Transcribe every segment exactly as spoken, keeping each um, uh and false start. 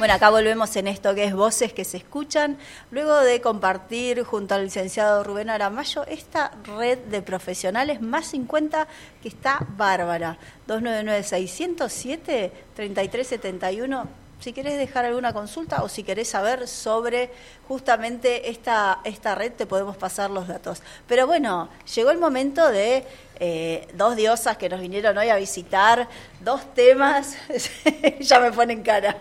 Bueno, acá volvemos en esto que es Voces que se escuchan, luego de compartir junto al licenciado Rubén Aramayo esta red de profesionales más cincuenta que está bárbara. dos nueve nueve, seis cero siete, tres tres siete uno. Si querés dejar alguna consulta o si querés saber sobre justamente esta, esta red, te podemos pasar los datos. Pero bueno, llegó el momento de eh, dos diosas que nos vinieron hoy a visitar, dos temas, ya me ponen cara.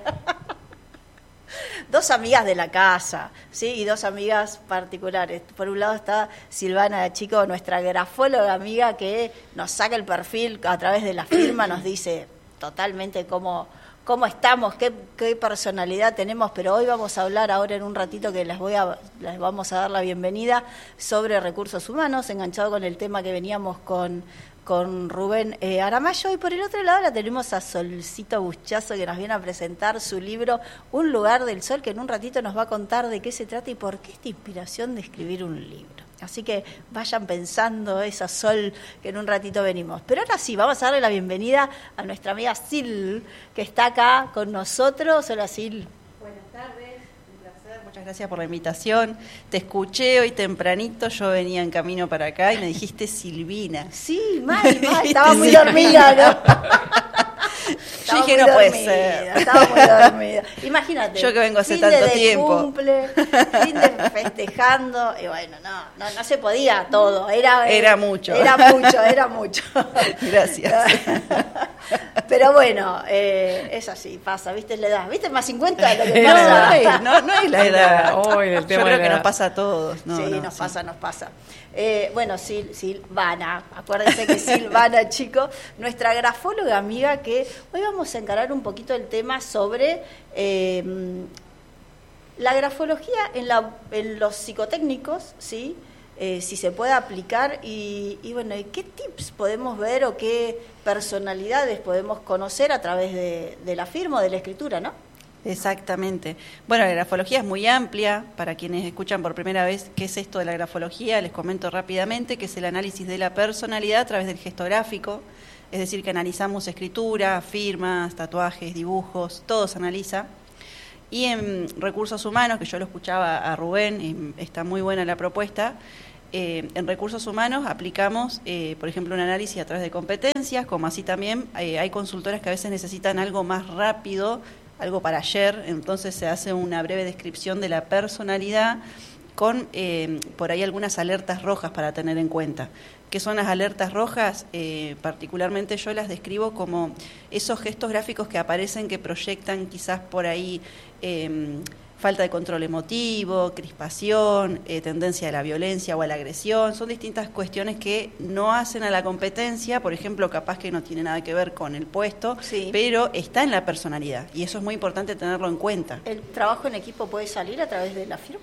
Dos amigas de la casa, ¿sí? Y dos amigas particulares. Por un lado está Silvana Chico, nuestra grafóloga amiga que nos saca el perfil a través de la firma, nos dice totalmente cómo, cómo estamos, qué, qué personalidad tenemos, pero hoy vamos a hablar ahora en un ratito que les, voy a, les vamos a dar la bienvenida sobre recursos humanos, enganchado con el tema que veníamos con... con Rubén eh, Aramayo, y por el otro lado la tenemos a Solcito Buchazo, que nos viene a presentar su libro Un lugar del sol, que en un ratito nos va a contar de qué se trata y por qué esta inspiración de escribir un libro. Así que vayan pensando esa Sol, que en un ratito venimos. Pero ahora sí, vamos a darle la bienvenida a nuestra amiga Sil, que está acá con nosotros. Hola, Sil. Buenas tardes. Muchas gracias por la invitación. Te escuché hoy tempranito, yo venía en camino para acá y me dijiste Silvina. Sí, mal, mal, estaba muy dormida, ¿no? Yo dije, no puede ser. Estaba muy dormida. Imagínate. Yo que vengo hace fin tanto de tiempo. Cumple, fin de festejando, y bueno, no, no, no se podía todo. Era, era mucho. Era mucho, era mucho. Gracias. Pero bueno, eh, es así, pasa, ¿viste? La edad. ¿Viste? Más cincuenta lo que pasa. No, no, no es la edad. Oh, el tema Yo creo de que la... nos pasa a todos. No, sí, no, nos sí. pasa, nos pasa. Eh, bueno, Sil, Silvana, acuérdense que Silvana, chico, nuestra grafóloga amiga, que hoy vamos a encarar un poquito el tema sobre eh, la grafología en, la, en los psicotécnicos, ¿sí? Eh, si se puede aplicar y, y bueno, ¿y qué tips podemos ver o qué personalidades podemos conocer a través de, de la firma o de la escritura, ¿no? Exactamente. Bueno, la grafología es muy amplia. Para quienes escuchan por primera vez qué es esto de la grafología, les comento rápidamente que es el análisis de la personalidad a través del gesto gráfico, es decir, que analizamos escritura, firmas, tatuajes, dibujos, todo se analiza. Y en recursos humanos, que yo lo escuchaba a Rubén, y está muy buena la propuesta, eh, en recursos humanos aplicamos, eh, por ejemplo, un análisis a través de competencias, como así también eh, hay consultoras que a veces necesitan algo más rápido, algo para ayer, entonces se hace una breve descripción de la personalidad con eh, por ahí algunas alertas rojas para tener en cuenta. ¿Qué son las alertas rojas? Eh, particularmente yo las describo como esos gestos gráficos que aparecen que proyectan quizás por ahí eh, falta de control emotivo, crispación, eh, tendencia a la violencia o a la agresión. Son distintas cuestiones que no hacen a la competencia, por ejemplo, capaz que no tiene nada que ver con el puesto, sí, pero está en la personalidad y eso es muy importante tenerlo en cuenta. ¿El trabajo en equipo puede salir a través de la firma?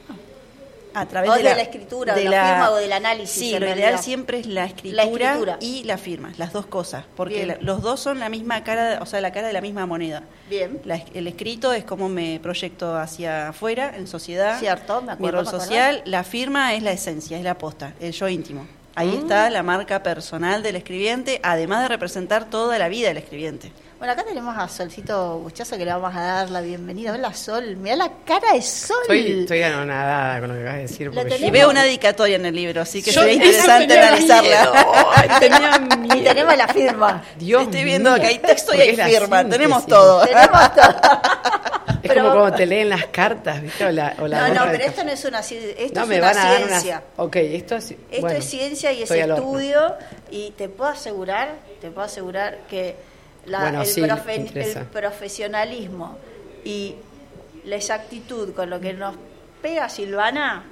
A través o de, de la, la escritura, de de la, la firma o del análisis. Sí, en lo realidad. ideal siempre es la escritura, la escritura y la firma, las dos cosas, porque la, los dos son la misma cara, o sea, la cara de la misma moneda. Bien. La, el escrito es como me proyecto hacia afuera, en sociedad. Cierto, me acuerdo. Mi rol me social, la firma es la esencia, es la posta, el yo íntimo. Ahí mm. está la marca personal del escribiente, además de representar toda la vida del escribiente. Bueno, acá tenemos a Solcito Buchazo, que le vamos a dar la bienvenida. Hola, Sol, mirá la cara de Sol. Estoy, estoy anonadada con lo que acabas de decir. Porque Y veo una dedicatoria en el libro, así que Yo sería interesante analizarla. Ay, tenía miedo. Y tenemos la firma. Dios Estoy mío. viendo que hay texto y Porque hay es la firma, síntesis. tenemos todo. Tenemos todo. Es Pero- como cuando te leen las cartas, ¿viste? O la, o la No, no, hoja de pero café. esto no es una ciencia, esto No, es me una van a dar ciencia. unas... Ok, esto es... Esto bueno, es ciencia y es estoy al horno. estudio, y te puedo asegurar, te puedo asegurar que la, Bueno, el, sí, profe- me interesa. el profesionalismo y la exactitud con lo que nos pega Silvana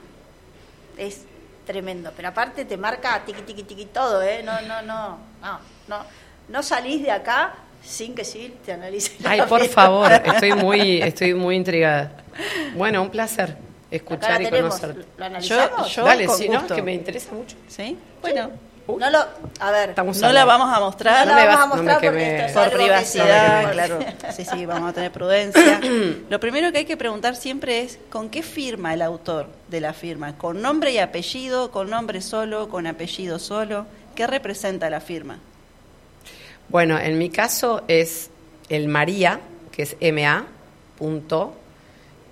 es tremendo. Pero aparte te marca tiqui tiqui tiqui todo, ¿eh? No, no, no, no, no, no salís de acá sin que Sil te analice. Ay, la por firma. favor, estoy muy, estoy muy intrigada. Bueno, un placer Acá escuchar la y tenemos. conocerte. ¿Lo analizamos? Yo- Dale, con sí, ¿no? gusto. Que me interesa mucho. ¿Sí? Bueno, Uy, No lo, a ver, estamos no la hablando. vamos a mostrar. no me la vas- vamos a no me mostrar porque quemé. esto es Por algo que privacidad, se- claro. Sí, sí, vamos a tener prudencia. Lo primero que hay que preguntar siempre es ¿con qué firma el autor de la firma? ¿Con nombre y apellido? ¿Con nombre solo? ¿Con apellido solo? ¿Qué representa la firma? Bueno, en mi caso es el María, que es M A punto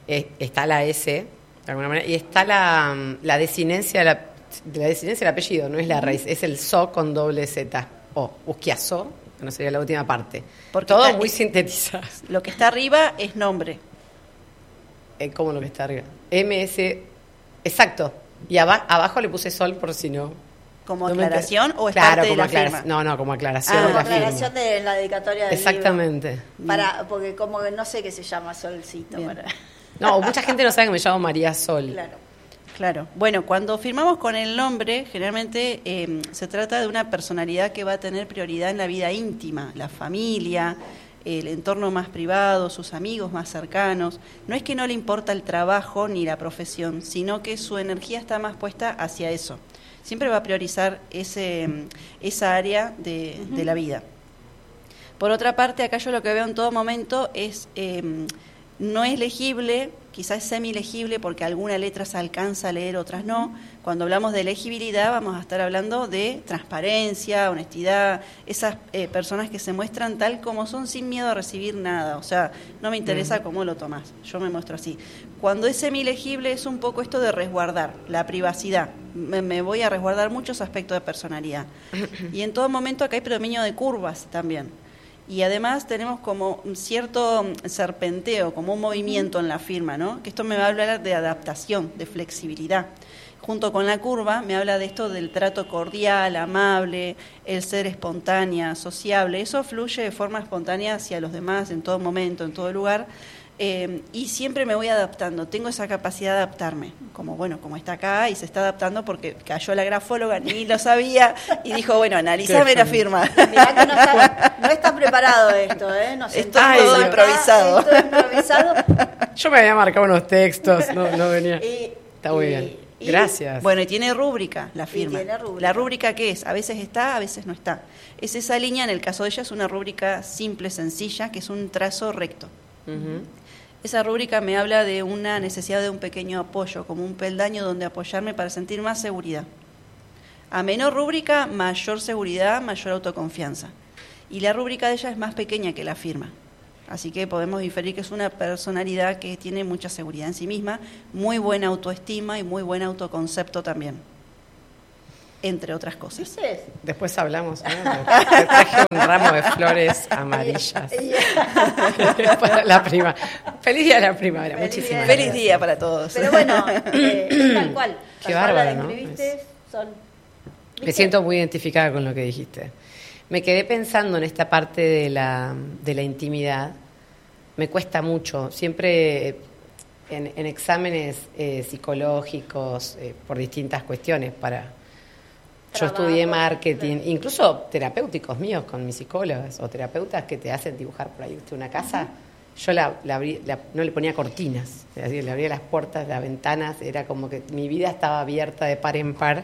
eh, está la S, de alguna manera, y está la, la desinencia, la, la desinencia del apellido, no es la raíz, es el so con doble Z, o Usquiazó, que no sería la última parte. Porque todo está, muy sintetizado. Lo que está arriba es nombre. Eh, ¿Cómo lo que está arriba? M S, exacto. Y aba, abajo le puse sol por si no. ¿Como no aclaración o es claro, parte de como la firma? No, no, como aclaración Ah, de Como la firma. aclaración de la dedicatoria del Exactamente. libro. Para, porque como que no sé qué se llama Solcito. Para... No, mucha gente no sabe que me llamo María Sol. Claro. Claro. Bueno, cuando firmamos con el nombre, generalmente eh, se trata de una personalidad que va a tener prioridad en la vida íntima, la familia, el entorno más privado, sus amigos más cercanos. No es que no le importa el trabajo ni la profesión, sino que su energía está más puesta hacia eso. Siempre va a priorizar ese, esa área de, uh-huh. de la vida. Por otra parte, acá yo lo que veo en todo momento es, eh, no es legible, quizás es semi-legible porque alguna letra se alcanza a leer, otras no. Cuando hablamos de legibilidad vamos a estar hablando de transparencia, honestidad, esas eh, personas que se muestran tal como son sin miedo a recibir nada. O sea, no me interesa uh-huh. cómo lo tomás, yo me muestro así. Cuando es semi-legible es un poco esto de resguardar, la privacidad. Me, me voy a resguardar muchos aspectos de personalidad. Y en todo momento acá hay predominio de curvas también. Y además tenemos como un cierto serpenteo, como un movimiento en la firma, ¿no? Que esto me va a hablar de adaptación, de flexibilidad. Junto con la curva me habla de esto del trato cordial, amable, el ser espontánea, sociable. Eso fluye de forma espontánea hacia los demás en todo momento, en todo lugar. Eh, y siempre me voy adaptando, tengo esa capacidad de adaptarme, como bueno, como está acá y se está adaptando porque cayó la grafóloga, ni lo sabía, y dijo, bueno, analízame la firma. Mirá que no está, no está preparado esto, ¿eh? No sé, esto es todo improvisado. Esto es improvisado. Yo me había marcado unos textos, no, no venía. Y, está muy y, bien. Y, Gracias. Bueno, y tiene rúbrica la firma. Tiene rúbrica. La rúbrica, ¿qué es? A veces está, a veces no está. Es esa línea, en el caso de ella, es una rúbrica simple, sencilla, que es un trazo recto. Uh-huh. Esa rúbrica me habla de una necesidad de un pequeño apoyo, como un peldaño donde apoyarme para sentir más seguridad. A menor rúbrica, mayor seguridad, mayor autoconfianza. Y la rúbrica de ella es más pequeña que la firma. Así que podemos inferir que es una personalidad que tiene mucha seguridad en sí misma, muy buena autoestima y muy buen autoconcepto también, entre otras cosas. ¿Viste? Después hablamos, ¿no? Te traje un ramo de flores amarillas para la prima. Feliz día de la primavera, Feliz muchísimas día. gracias. Feliz día para todos. Pero bueno, eh, tal cual. Qué Tal cual la bárbaro, ¿no? describiste, son, Me siento muy identificada con lo que dijiste. Me quedé pensando en esta parte de la, de la intimidad. Me cuesta mucho. Siempre en, en exámenes eh, psicológicos, eh, por distintas cuestiones, para... Yo estudié marketing, incluso terapéuticos míos con mis psicólogas o terapeutas que te hacen dibujar por ahí ¿viste? Una casa. Uh-huh. Yo la, la, abrí, la no le ponía cortinas, es decir, le abría las puertas, las ventanas, era como que mi vida estaba abierta de par en par.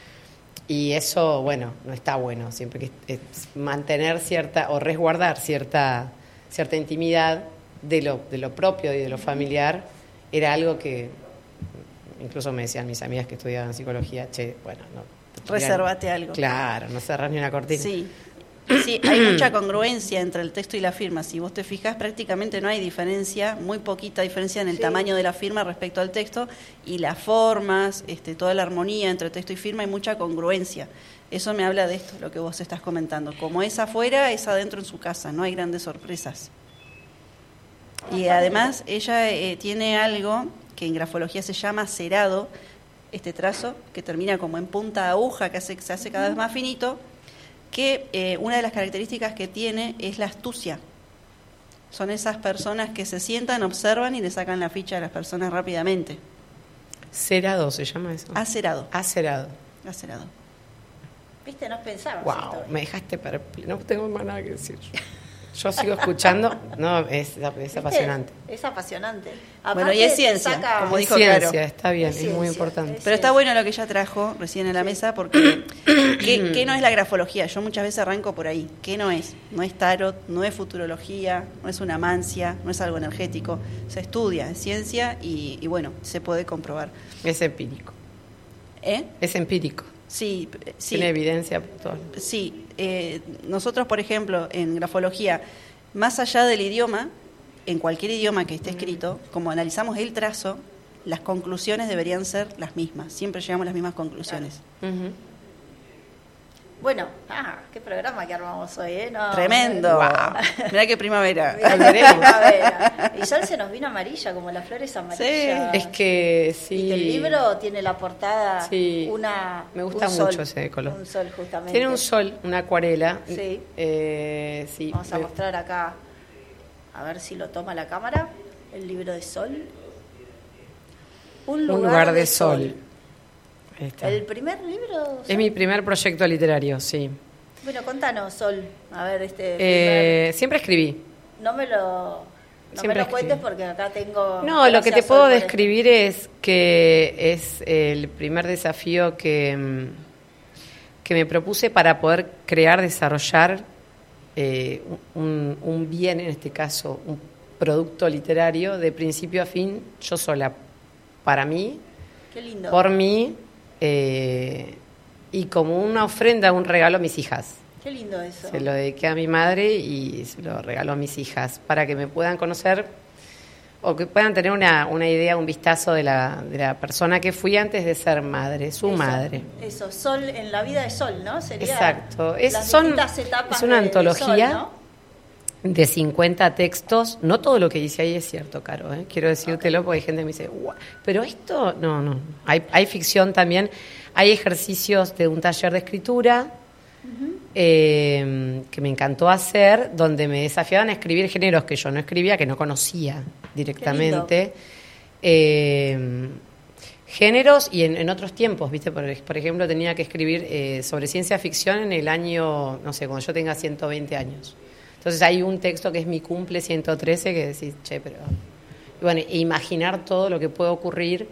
Y eso, bueno, no está bueno, siempre que es mantener cierta o resguardar cierta cierta intimidad de lo de lo propio y de lo familiar era algo que incluso me decían mis amigas que estudiaban psicología, che, bueno, no resérvate algo. Claro, no cerrás ni una cortina. Sí. Sí, hay mucha congruencia entre el texto y la firma. Si vos te fijas, prácticamente no hay diferencia, muy poquita diferencia en el sí. tamaño de la firma respecto al texto y las formas, este, toda la armonía entre texto y firma, hay mucha congruencia. Eso me habla de esto, lo que vos estás comentando. Como es afuera, es adentro en su casa, no hay grandes sorpresas. Y además, ella eh, tiene algo que en grafología se llama cerado, este trazo, que termina como en punta de aguja, que hace, se hace cada vez más finito, que eh, una de las características que tiene es la astucia. Son esas personas que se sientan, observan y le sacan la ficha a las personas rápidamente. Cerado se llama eso. Acerado. Acerado. Acerado. ¿Viste? No pensaba. Wow, me dejaste perpleja. No tengo más nada que decir. Yo sigo escuchando. No, es, es apasionante. Es apasionante. Aparte, bueno, y es ciencia, saca... como dijo ciencia, Caro. Está bien, es, es ciencia, muy importante. Pero está bueno lo que ella trajo recién en la sí. mesa, porque ¿qué, ¿qué no es la grafología? Yo muchas veces arranco por ahí. ¿Qué no es? No es tarot, no es futurología, no es una mancia, no es algo energético. Se estudia, es ciencia y, y bueno, se puede comprobar. Es empírico. ¿Eh? Es empírico. Sí, sí. Tiene evidencia actual. Sí, eh, nosotros, por ejemplo, en grafología, más allá del idioma, en cualquier idioma que esté escrito, como analizamos el trazo, las conclusiones deberían ser las mismas. Siempre llegamos a las mismas conclusiones. Claro. Uh-huh. Bueno, ah, qué programa que armamos hoy, ¿eh? No, Tremendo. Wow. Mirá qué primavera. Mirá qué primavera. Y Sol se nos vino amarilla, como las flores amarillas. Sí, es que sí. Y que el libro tiene la portada sí. una Me gusta un mucho sol, ese color. Un sol, justamente. Tiene un sol, una acuarela. Sí. Eh, sí. Vamos a mostrar acá, a ver si lo toma la cámara, el libro de Sol. Un lugar, un lugar de, de sol. sol. Ahí está. ¿El primer libro? Sol? Es mi primer proyecto literario, sí. Bueno, contanos, Sol. A ver, este. Eh, primer... Siempre escribí. No me lo. No Siempre me lo escribí. cuentes porque acá tengo. No, lo que te Sol puedo por describir es que es el primer desafío que, que me propuse para poder crear, desarrollar eh, un, un bien, en este caso, un producto literario de principio a fin, yo sola, para mí, Qué lindo. por mí, eh, y como una ofrenda, un regalo a mis hijas. Qué lindo eso. Se lo dediqué a mi madre y se lo regaló a mis hijas para que me puedan conocer o que puedan tener una, una idea, un vistazo de la, de la persona que fui antes de ser madre, su Eso, madre. Eso, Sol en la vida de Sol, ¿no? Sería Exacto. Es, las son, distintas etapas es una de- de antología Sol, ¿no? de cincuenta textos. No todo lo que dice ahí es cierto, Caro, ¿eh? Quiero decírtelo Ok. porque hay gente que me dice, "Guau, pero esto, no, no. Hay, hay ficción también, hay ejercicios de un taller de escritura eh, que me encantó hacer, donde me desafiaban a escribir géneros que yo no escribía, que no conocía directamente. Eh, géneros y en, en otros tiempos, ¿viste? Por, por ejemplo, tenía que escribir eh, sobre ciencia ficción en el año, no sé, cuando yo tenga ciento veinte años. Entonces hay un texto que es mi cumple ciento trece que decís, che, pero... Y bueno, e imaginar todo lo que puede ocurrir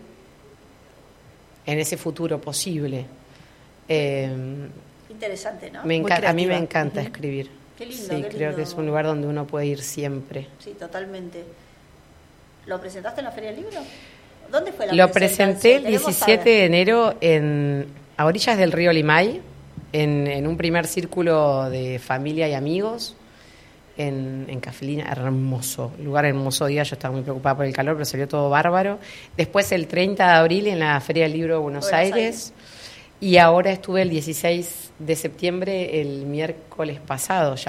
en ese futuro posible. Eh, Interesante, ¿no? me Muy encanta, a mí me creativa. encanta Ujú. escribir. Qué lindo, sí, qué creo lindo. que es un lugar donde uno puede ir siempre. Sí, totalmente. ¿Lo presentaste en la Feria del Libro? ¿Dónde fue la Lo presentación? presenté el Queremos diecisiete saber. de enero en, a orillas del río Limay, en, en un primer círculo de familia y amigos, en, en Cafelina, hermoso, lugar hermoso día, yo estaba muy preocupada por el calor, pero salió todo bárbaro. Después el treinta de abril en la Feria del Libro de Buenos, Buenos Aires, Aires. y ahora estuve el dieciséis de septiembre, el miércoles pasado, ya